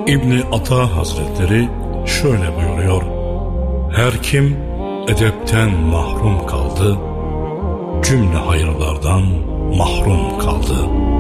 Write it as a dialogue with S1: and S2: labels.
S1: İbni Ata Hazretleri şöyle buyuruyor: her kim edepten mahrum kaldı, cümle hayırlardan mahrum kaldı.